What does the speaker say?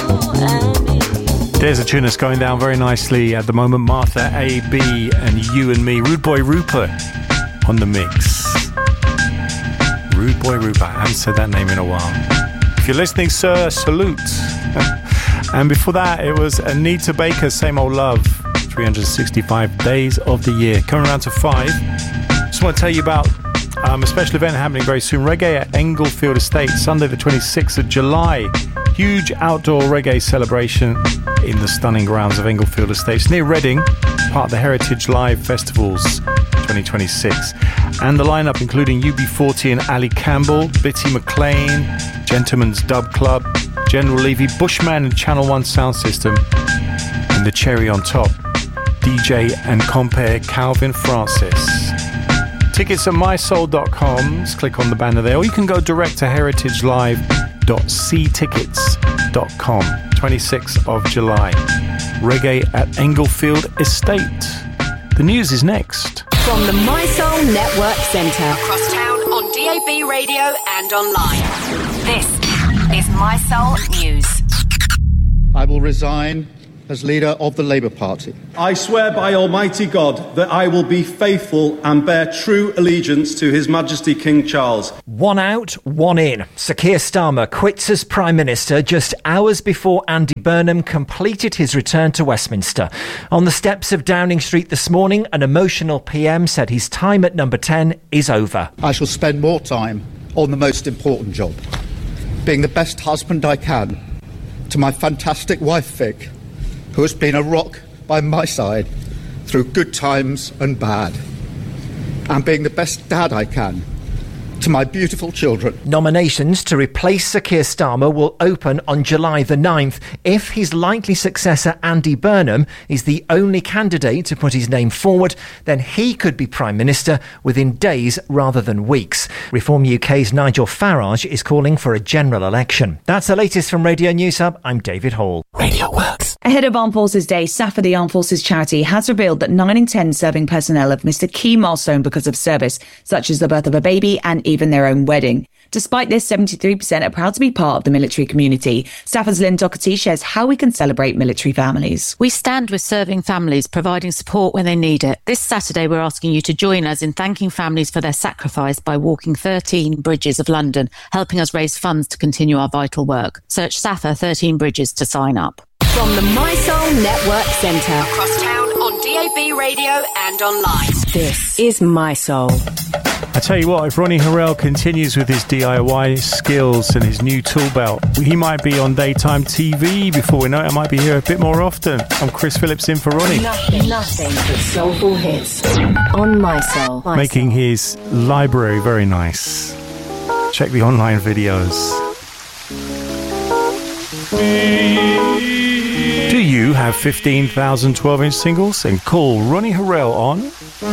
There's a tune that's going down very nicely at the moment. Martha A.B. and You and Me. Rude Boy Rupert on the mix. Rude Boy Rupert. I haven't said that name in a while. If you're listening, sir, salute. And before that, it was Anita Baker, Same Old Love. 365 days of the year. Coming around to 5. Just want to tell you about a special event happening very soon. Reggae at Englefield Estate, Sunday the 26th of July. Huge outdoor reggae celebration in the stunning grounds of Englefield Estates near Reading, part of the Heritage Live Festivals 2026. And the lineup including UB40 and Ali Campbell, Bitty McLean, Gentleman's Dub Club, General Levy, Bushman and Channel 1 Sound System, and the cherry on top, DJ and compere Calvin Francis. Tickets at mysoul.com. Just click on the banner there, or you can go direct to heritagelive.ctickets.com. 26th of July. Reggae at Englefield Estate. The news is next. From the My Soul Network Centre. Across town on DAB radio and online. This is My Soul News. I will resign as leader of the Labour Party. I swear by Almighty God that I will be faithful and bear true allegiance to His Majesty King Charles. One out, one in. Sir Keir Starmer quits as Prime Minister just hours before Andy Burnham completed his return to Westminster. On the steps of Downing Street this morning, an emotional PM said his time at number 10 is over. I shall spend more time on the most important job, being the best husband I can to my fantastic wife Vic, who has been a rock by my side through good times and bad, and being the best dad I can to my beautiful children. Nominations to replace Sir Keir Starmer will open on July the 9th if his likely successor Andy Burnham is the only candidate to put his name forward. Then he could be Prime Minister within days rather than weeks. Reform UK's Nigel Farage is calling for a general election. That's the latest from Radio News Hub. I'm David Hall. Radio Works. Ahead of Armed Forces Day, SAFA, the Armed Forces charity, has revealed that 9 in 10 serving personnel have missed a key milestone because of service, such as the birth of a baby and even their own wedding. Despite this, 73% are proud to be part of the military community. SAFA's Lynn Doherty shares how we can celebrate military families. We stand with serving families, providing support when they need it. This Saturday, we're asking you to join us in thanking families for their sacrifice by walking 13 bridges of London, helping us raise funds to continue our vital work. Search SAFA 13 Bridges to sign up. From the My Soul Network Centre. Across town on DAB radio and online. This is My Soul. I tell you what, if Ronnie Harrell continues with his DIY skills and his new tool belt, he might be on daytime TV before we know it. I might be here a bit more often. I'm Chris Phillips in for Ronnie. Nothing but soulful hits on My Soul. Making his library very nice. Check the online videos. Do you have 15,000 12-inch singles? Then call Ronnie Harrell on